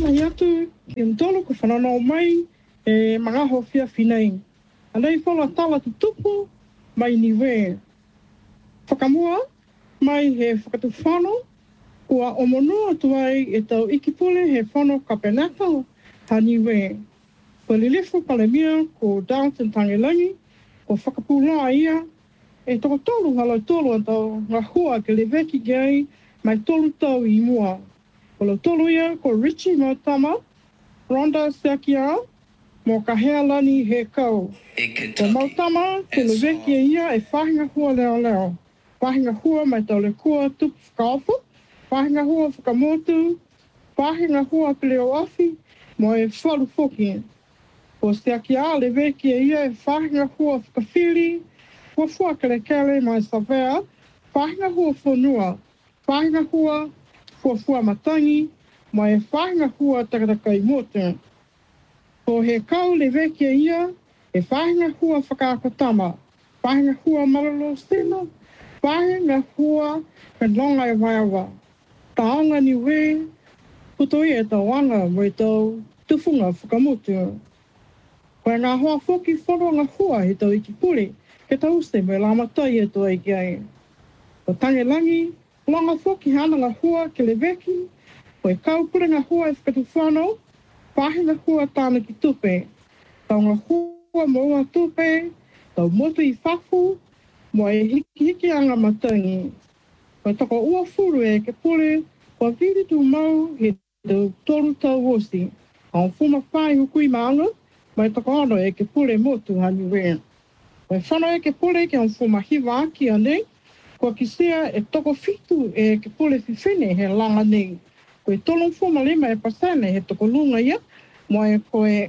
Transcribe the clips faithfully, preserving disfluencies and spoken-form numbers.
lahi atu ki mtolo ko whanano mai e mga ho fia finai. Anei whala tala tu tupu mai ni we. Whakamua mai he whakatu whano kua omonua tuai e tau ikipule he whano kapenata ha ni we. Ko lilifu palemia ko Downton Tangelangi ko whakapula ia e toko tolu halau tolu atau ngā hua ke le veki gai mai tolu tau i mua. Ko lau tolu ia ko Richie Mautama, Rhonda Sekia, mo ka hea lani he kau. Ko Mautama ko le veki ia e whahinga hua leo leo. Whahinga hua mai tau le kua tupu whakaofu, whahinga hua whakamotu, whahinga hua peleo afi, mo e whalu foki. Ko Sekia le veki ia e whahinga hua whakawhiri, Hua fua kele kele mai savea, whahinga hua whanua, whahinga hua fua fua matangi, mai whahinga hua takataka i motu. Ko he kau le vekia ia, e whahinga hua whakaakotama, whahinga hua maralo sena, whahinga hua penlonga e waiawa. Taonga ni we, puto i e tauanga mo i tau tufunga whakamotu. Koe ngā hoa whoki whoro ngā hua he tau i ki pule, ke tau se me la matai e toa i ki ai. Ko Tangelangi, longa whoki hana ngā hua ke le veki, ko e kaupure ngā hua e whakatu whanau, whahinga hua tāna ki tupe. Tau ngā hua maua tupe, tau motu i whafu, mo e hiki hiki anga matangi. Ko e toko ua furu e ke pule, ko viri tu mau he tau toru tau wosi. Au fuma whai hukui maanga, mai toko ano e ke pule motu hani wea. Koe whanau e ke pule ke on fuma hiwa aki anei, kua ki sea e toko fitu e ke pule whiwhine he langa nei. Koe tolong fuma lima e pasane he toko lunga ia, mo e koe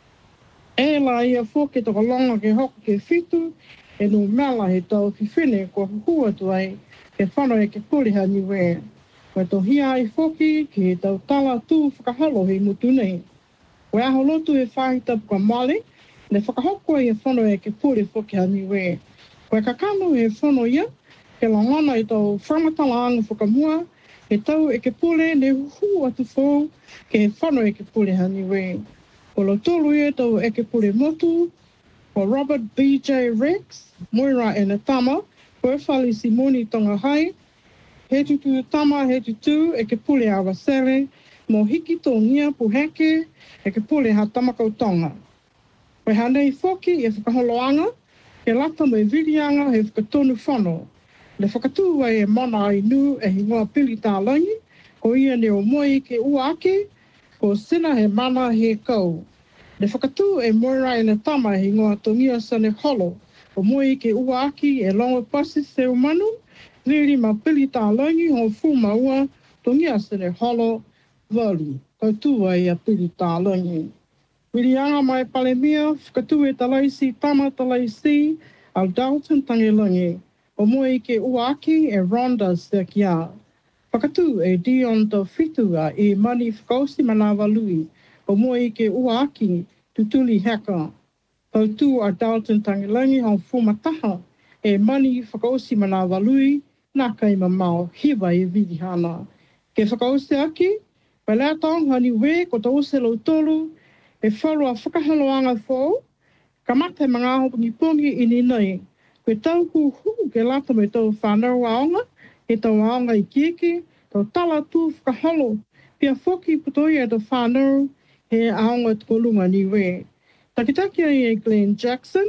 e la ia fōke toko longa ke hoko ke fitu, e no mela he tau whiwhine kua hua tuai ke whanau e ke pule ha niwe. Koe to hia ai fōki ki he tau tala tū whakahalo he mutu nei. Koe aho lotu e whahita puka male, ne whakahoko e whanau e ke pule whoki ha niwe. Koe kakano e whanau ia, ke langana i tau whangatala anga whakamua, he tau e ke pule ne huhu atu whou, ke he whanau e ke pule ha niwe. Ko lo tolu e tau e ke pule motu, ko Robert B J Rex, Moira e na tama, ko e whali Simoni tonga hai, he tutu tama he tutu e ke pule awa sere, mo hiki tō ngia puheke e ke pule ha tamakau tonga. Koe hanei whoki e whakaholoanga, ke lata mai virianga he whakatonu whanau. Le whakatū ai e mana ai nu e hingoa pili tālangi, ko ia ne o moi ke ua ake, ko sina he mana he kau. Le whakatū e moira e na tama e hingoa tongia sane holo, o moi ke ua aki e longa pasi se umanu, riri ma pili tālangi ho fu maua tongia sane holo, vali, kau tū ai a pili tālangi. Wirianga mai palemia, whakatū e talaisi tama talaisi, al Dalton Tangelangi. O moi ke uaki e Rhonda Sekia. Whakatū e Dion to Fitua e mani whakausi manawa lui. O moi ke uaki tutuli heka. Tautu a Dalton Tangelangi hau fumataha e mani whakausi manawa lui nā kai mamau hiwa e vidihana. Ke whakausi aki, palea taong hani we ko tau se lau tolu e whalu a whakahaloanga fōu, ka mate mga hopungi pongi ini nei. Koe tau hu hu ke lata me tau whanau aonga, e tau aonga i kieki, tau tala tū whakahalo, pia whoki putoi e tau whanau he aonga tuko lunga ni we. Takitaki ai e Glenn Jackson,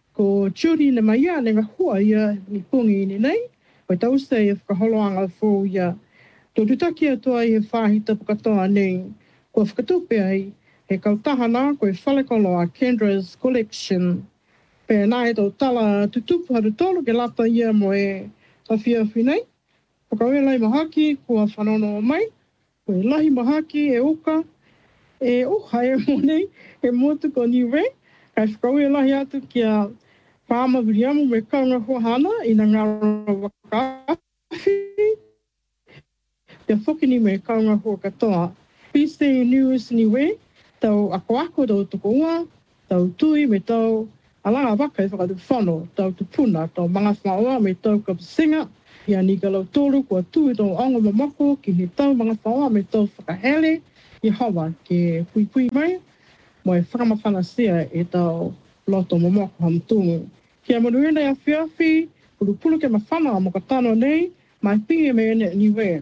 ko Judy na maia ne ngā hua ia ni pongi ini nei, koe tau se e whakahaloanga fōu ia. Tō tutaki atua i he whahita pukatoa nei, ko whakatupe ai, he kautahana koe whalekolo a Kendra's Collection. Pēnā e tau tala tutupu haru tolu ke lata ia mo e tawhia whinei. Whakauē lai mahaki kua whanono mai. Koe lahi mahaki e uka. E uha e monei e motu ko niwe. Kai whakauē lahi atu kia whaama viriamu me kaunga hohana i na ngāra wakawhi. Te whokini me kaunga hoa katoa. P C News niwe. Tau ako ako tau tuko ua. Tau tui me tau alanga waka e whakatu whano, tau tupuna, tau mga whaoa me tau kapasinga, Pia ni ka lau tōru kua tū i tō ongo mamako ki he tau mga whaoa me tō whakahele i hawa ke pui pui mai. Mo e whakamawhana sia e tau loto mamako hamtungu. Kia manuenda ia whiawhi, pulu pulu ke mawhana mo ka tano nei, mai pinge me ene niwe.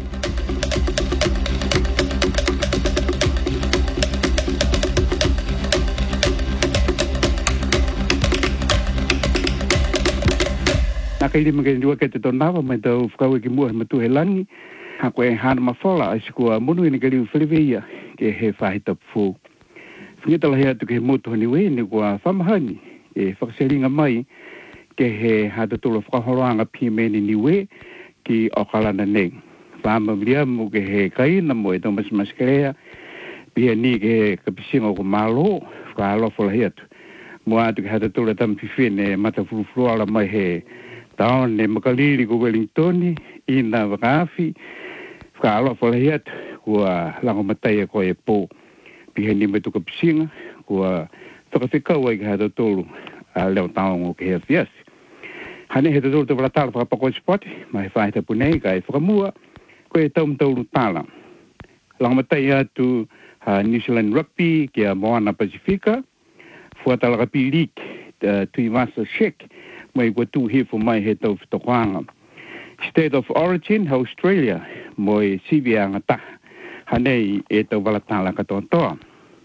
Naka ili mga ndiwa ke te tonawa mai tau whakaue ki mua he matu he langi. Ha koe hana mawhala ai sikua munu ina ke liu whileweia ke he whahita pū. Whingita lahi atu ke he motu hani we ni kua whamahani e whakaseringa mai ke he hata tula whakahoroanga pimeni ni we ki okalana nei. Whamamiria mo ke he kaina mo e tau masimaskerea pia ni ke he kapisinga o ko malo whakalofo lahi atu. Mo atu ke hata tula tampifine mata furufruala mai he taon ne makaliri ko Wellingtoni ina wakafi whakaaloa whalahi atu kua lango matai ko e pō pihe ni me tuka pisinga kua whakawhikau ai ki hata tolu a leo taongo ke hea fiasi. Hane he tolu te waratala whakapako i spoti mai whaita punei ka e whakamua ko e taum taulu tala. Lango matai atu uh, New Zealand Rugby ki a Moana Pasifika Fuatala Rugby League uh, Tui Master Shek mai kua tū hifo mai he tau whitokoanga. State of Origin, Australia, moi sivianga ta. Hanei e tau walatala katoa toa.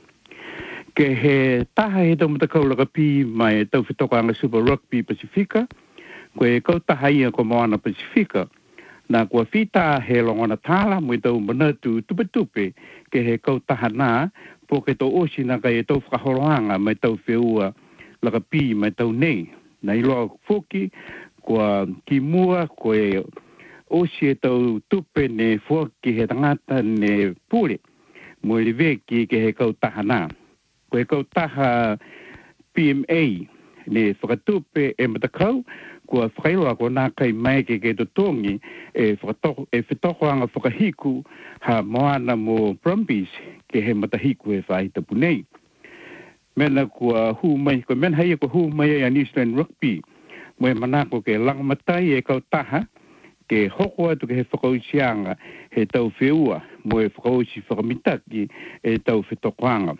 Ke he taha he tau matakau lakapi mai tau whitokoanga Super Rugby Pasifika, koe kau taha ia ko Moana Pasifika, na kua whita he longona tala moi tau manatu tupe tupe ke he kau taha nā, po ke tau osi na kai e tau whakahoroanga mai tau whiua lakapi mai tau nei. Na iloa foki, kua ki mua, koe osi e tau tupe ne foki he tangata ne pule. Mo li veki ke he kau taha nā. Koe kau taha P M A ne whakatupe e matakau, kua whakailoa ko nā kai mai ke ke totongi e whakatoko, e whitokoanga whakahiku ha Moana mo Brumbies ke he matahiku e whaita punei. Mena kua hu mai, kua mena haia kua hu mai a New Zealand Rugby. Moe manako ke langamatai e kau taha, ke hoko atu ke he whakausianga he tau whiua, moe whakausi whakamitaki e tau whitokoanga.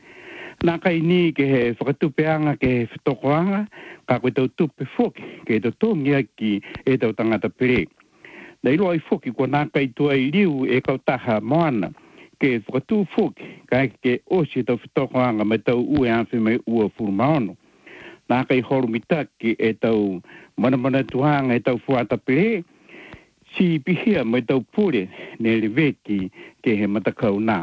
Nā kai ni ke he whakatupeanga ke he whitokoanga, ka koe tau tupe whoki, ke tau tongia ki e tau tangata pere. Na ilo ai whoki kua nā kai tua i liu e kau taha Moana, ke whakatū whoki, kai ke osi tau whitokoanga mai tau ue anwhi mai ua furumaono. Nā kai horu mitaki e tau manamana tuanga e tau fuata pere, si pihia mai tau pure ne le veki ke he matakau nā.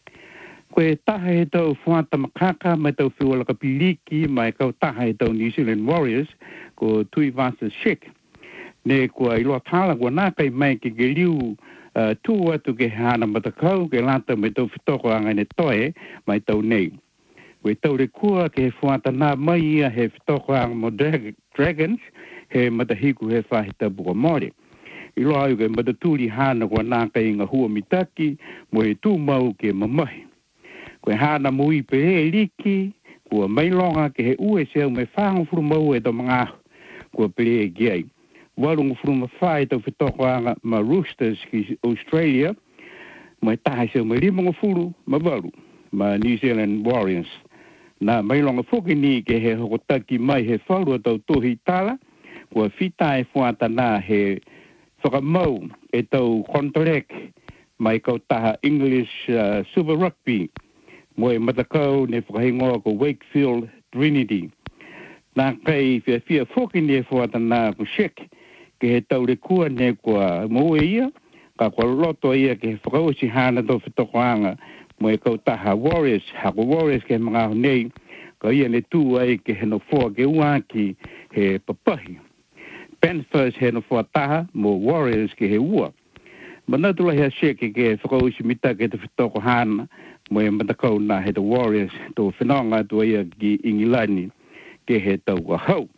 Koe taha e tau fuata makaka mai tau whiwalaka piliki mai kau taha e tau New Zealand Warriors ko Tui Master Shek. Ne kua iloa tala kua nā kai mai ke ke liu Uh, tū atu ke hana matakau ke lanta me tau whitoko anga ne toe mai tau nei. Koe tau re kua ke he whuata nā mai ia he whitoko anga mo Dragons he matahiku he whahita buka mōre. I loa au ke matatūri hana kua nā kai inga hua mitaki mo he tū mau ke mamahi. Koe hana mo i pe e liki kua mailonga ke he ue seu me whangu furu mau e tau mga ahu kua pe e giai. Walungu furuma whai tau whitokoanga ma Roosters ki Australia, mai taha seu mai limonga furu ma walu, ma New Zealand Warriors. Nā mailonga whoki ni ke he hokotaki mai he whaurua tau tohi tala, kua whita e whuata nā he whakamau e tau Contract mai kau taha English uh, Super Rugby, mo e matakau ne whakahingoa ko Wakefield Trinity. Nā kai whia whia whoki ni e whuata nā ko Shek, ke he taure kua ne kua moe ia, ka kua loto ia ke he whakausi hana tau whitokoanga mo e kau taha Warriors, hako Warriors ke he mga aho nei, ka ia ne tū ai ke he no whoa ke uaki he papahi. Panthers he no whoa taha mo Warriors ke he ua. Manatula hea sheke ke he whakausi mita ke te whitoko hana mo e matakau na he te Warriors tō whenonga tu ia ki Ingilani ke he tau ka hau.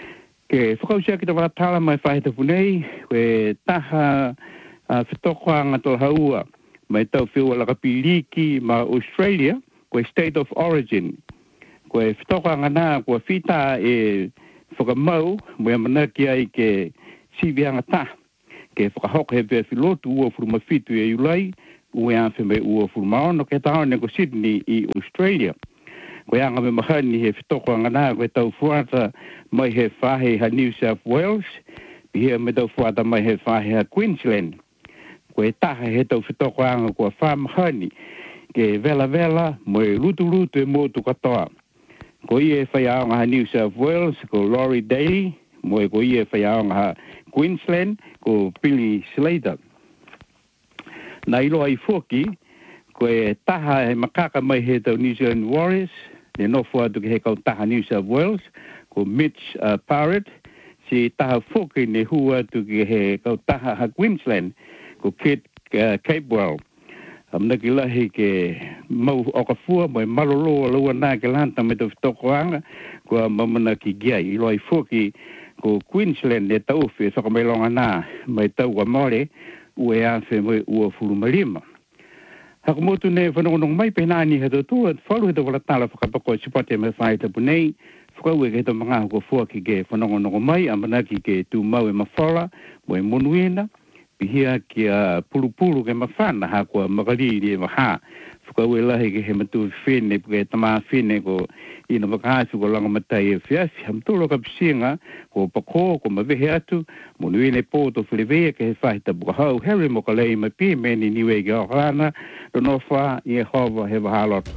Ke whakausia ki te waratala mai whahita punei, koe taha uh, whitokoanga tō haua mai tau whiua lakapi liki ma Australia, koe State of Origin. Koe whitokoanga nā, koe whita e whakamau, moe manaki ai ke sivianga ta, ke whakahok he pia filotu ua furumafitu e ulai, ue anwhi me ua furumaono ke tau ne ko Sydney i Australia. Koe anga me mahani he whitoko angana koe tau fuata mai he whahe ha New South Wales, pihia me tau fuata mai he whahe ha Queensland. Koe taha he tau whitoko anga kua wha mahani, ke vela vela moe lutu lutu e motu katoa. Ko ie whai aonga ha New South Wales, ko Laurie Daly, moe ko ie whai aonga ha Queensland, ko Billy Slater. Na ilo ai foki, ko e taha he makaka mai he tau New Zealand Warriors, ne nofu atu ke he kau taha New South Wales, ko Mitch uh, Parrott, si taha foki ne hua atu ke he kau taha ha Queensland, ko Kate uh, Capewell. Amna ki lahi ke mau okafua mai malolo lua na ke lanta me to tokoanga ko mamana ki gia i loi foki ko Queensland e tau fe so mai longa na mai tau wa mole ue a fe mai ua fulu malima ha ko motu ne fano no mai pe nani he to tu folu he to wala tala fa ka ko sipate me fai te bunei fo we ke to manga ko foki ke fano no mai amana ki ke tu mau e mafola mo monuina hia ki a pulupulu ke mawhana ha kua makariri e maha. Whuka ue lahi ke he matu whine, ke tama whine ko ina makahasi ko langa matai e whiafi. Hamturo ka pisinga ko pako, ko mawehe atu, monuine poto whilewea ke he whahita buka hau. Harry mokalei ma pi meni niwe ke okarana, rono wha i e hova he wahalota.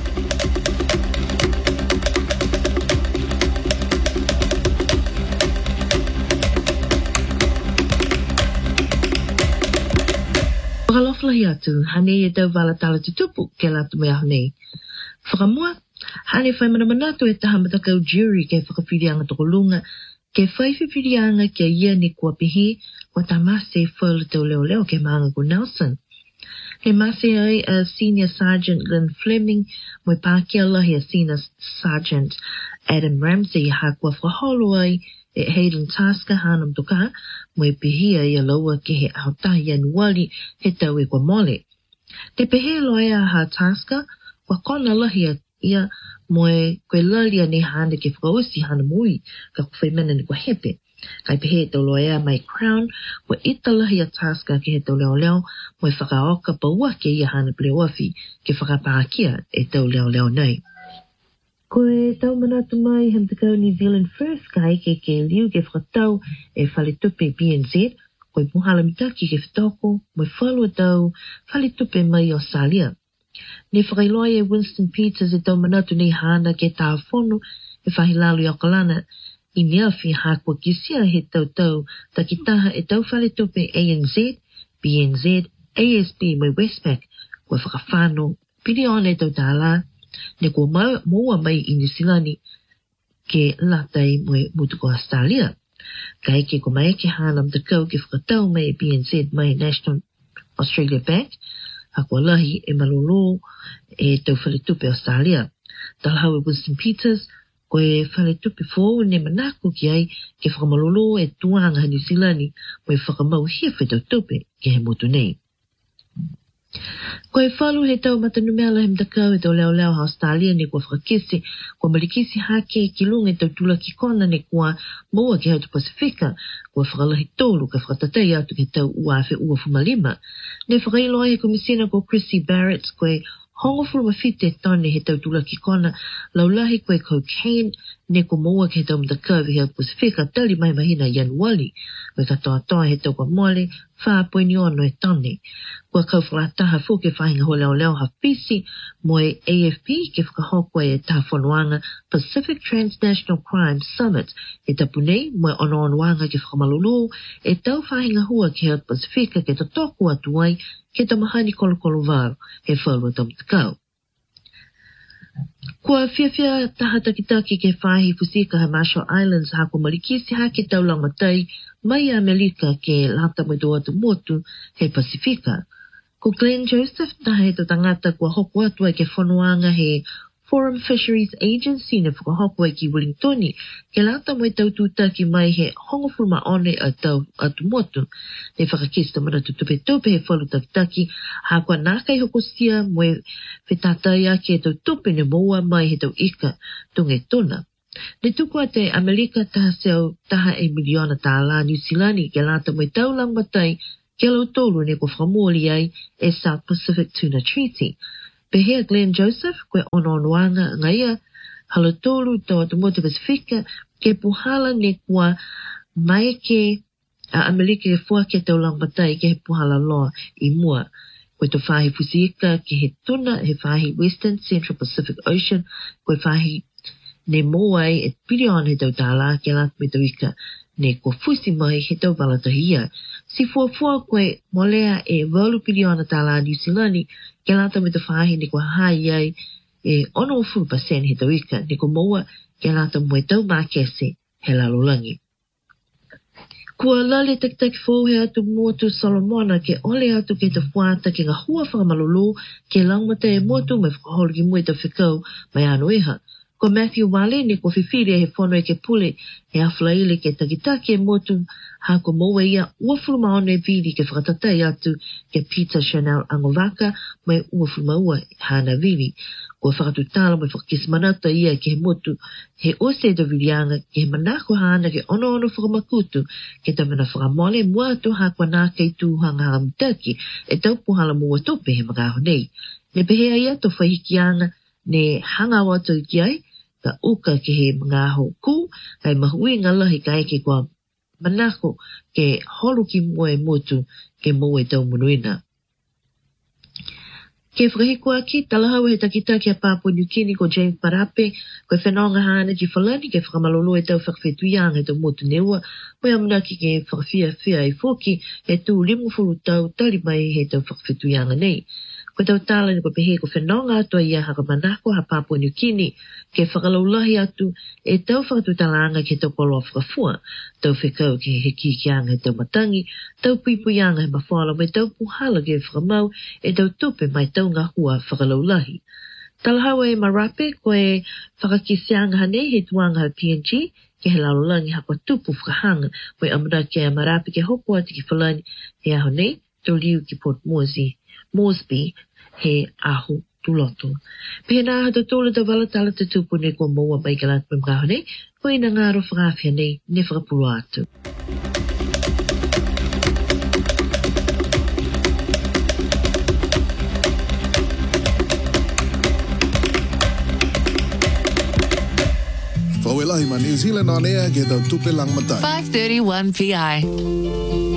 Whakaloflahi atu, hane e tau wala tala tutupu ke latu mea hane. Whakamua, hane whai mana manatu e taha matakau jury ke whakawhirianga toko lunga, ke whaiwhirianga ke ia ni kua pihi, wa ta mase whaula tau leo leo ke maanga ko Nelson. He mase ai a Senior Sergeant Lynn Fleming, moi pākia lahi a Senior Sergeant Adam Ramsey ha kua whaholo ai, e Hayden Tasker hanam toka, moe pehia ia laua ke he aotahi anuali he tau e kua mole. Te pehe loea ha Tasker, kua kona lahi ia moe koe lalia ne hana ke whakausi hana mui, ka kuwhai mena ni kua hepe. Kai pehe tau loea mai Crown, kua ita lahi a Tasker ke he tau leo leo, moe whakaoka paua ke ia hana pleoafi, ke whakapākia e tau leo leo nei. Koe tau manatu mai hem te kau New Zealand First kai ke ke liu ke whakatau e whale tupe B N Z, koe muhala mitaki ke whatoko, moe whalua tau whale tupe mai o Salia. Ne whakailoa e Winston Peters e tau manatu nei hana ke tā whono e whahilalu i Okalana, i mea whi hākua kisia he tau tau takitaha e tau whale tupe A N Z, B N Z, A S B mai Westpac, koe whakawhano, piri on e tau tāla, ne ko moa mai i New Zealand ke latai moe mutuko Australia. Kai ke ko mai ke hanam te kau ke whakatau mai B N Z mai National Australia Bank, ha kua lahi e malolo e tau whaletupe Australia. Talhau e Winston Peters, ko e whaletupe fōu ne manako ki ai ke whakamalolo e tuanga New Zealand moe whakamau hia whetau tupe ke he motu nei. Ko e whalu he tau matanumela he mtakau e tau leo leo ha Australia ne kua whakakese, kua malikisi hake e kilunga e tau tula ki kona ne kua moa ki hautu Pasifika, kua whakalahi tolu ka whakatatai atu ke tau uafe ua fumalima. Ne whakailoa he komisina ko Chrissy Barrett, koe hongo fulu mawhite tane he tau tula ki kona, laulahi koe cocaine, ne ko moa ke he tau mtakau he hautu Pasifika, tali mai mahina Januari, koe katoa toa he tau kua mole, whāpoe ni ono e tane. Kua kau whakataha fō ke whahinga ho leo leo ha pisi, moe A F P ke whakahokua e tā whanuanga Pacific Transnational Crime Summit, e tapu nei moe ono onoanga ke whakamalolo, e tau whahinga hua ke hea Pasifika ke tatoku atu ai, ke tamahani kolokolo vāru, he whalua tamtakau. Kua whiawhia taha takitaki ke whahi Fusika ha Marshall Islands ha kua malikisi ha ke tau langmatai mai Amerika ke lata mai do atu motu he Pasifika. Ko Glenn Joseph taha he to tangata kua hoku atu ai ke whanuanga he Forum Fisheries Agency ne whakahoko ai ki Wellingtoni ke lata mai tau tūtaki mai he hongofuruma one a tau atu motu. Ne whakakista mana tutupe tupe he whalu takitaki ha kua nākai hokosia moe whetatai ake e tau tupe ne moa mai he tau ika tunge tona. Le tuku te Amerika taha seo taha e miliona tāla New Zealandi ke lata mai taulang matai ke lau tolu ne ko whamoli ai e South Pacific Tuna Treaty. Pe hea Glenn Joseph koe ononoanga ngaia halo tolu tō te Motu Pasifika ke puhala ne kua mai ke a Amerika ke fua ke taulang matai ke he puhala loa i mua. Koe to whahi Fusika ke he tuna he whahi Western Central Pacific Ocean koe whahi ne moai e pirion he tau tāla ke lat me tau ika ne ko fusi mai he tau walatahia. Si fuafua koe molea e walu piriona tāla New Zealandi ke lata me tau whahi ne ko hai ai e ono furu pasen he tau ika ne ko moa ke lata moe tau mākese he lalolangi. Kua lale tak tak fo he atu motu Solomona ke ole atu ke te fuata ke ngā hua whakamalulu ke langmata e motu me whakaholo ki mui tau whikau mai anu eha. Ko Matthew Wale ne ko whiwhiri he whono e ke pule he awhalaile ke takitake e motu ha ko moa ia uafuru maone vili ke whakatatai atu ke Peter Chanel Angovaka mai uafuru maua hana vili. Ko whakatu tala mai whakismanata ia ke he motu he ose do vilianga ke he manako hana ke ono ono whakamakutu ke ta mana whakamole mua atu ha kua nā kei tū hanga haramutaki e tau puhala mua tope he magaho nei. Ne pehea ia to whahikianga ne hanga watu ki ai ka uka ke he ngaho ku kai mahui ngala he kai ke kua manako ke holu ki mua e motu ke mua e tau munuina. Ke whakahikua ki talahau he takita ki a Papua New Guinea ko James Parape koe whenonga hana ki whalani ke whakamalolo e tau whakawhetuianga e tau motu neua koe amanaki ke whakawhia whia i whoki he tū limu furu tau tari mai he tau whakawhetuianga nei. Ko tau tala ni ko pehe ko whenonga atua ia haka manako ha Papua New Guinea ke whakalaulahi atu e tau whakatutalanga ke tau koloa whakafua, tau whekau ke he kikianga e tau matangi, tau puipuianga he mawhala mai tau puhala ke whakamau e tau tupe mai tau ngā hua whakalaulahi. Talahawa e Marape ko e whakakisianga hane he tuanga ha P N G ke he laulangi hapa tupu whakahanga ko e amana ke a Marape ke hopo ati ki whalani he aho nei tau liu ki Port Moresby, Moresby he aho tuloto. Pena hata tōle ta wala tala te tupu ne kua maua mai kalat me mkaho nei, ko ina ngāro whakawhia nei ne whakapuru atu. Whawelahi ma New Zealand on air ke tau tupe lang matai. five thirty-one P I.